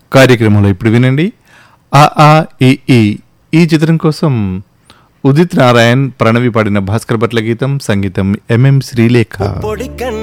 కార్యక్రమంలో ఇప్పుడు వినండి ఆ ఆ ఈ ఈ ఈ చిత్రం కోసం ఉదిత్ నారాయణ్ ప్రణవి పాడిన భాస్కర్ భట్ల గీతం, సంగీతం ఎంఎం శ్రీలేఖ.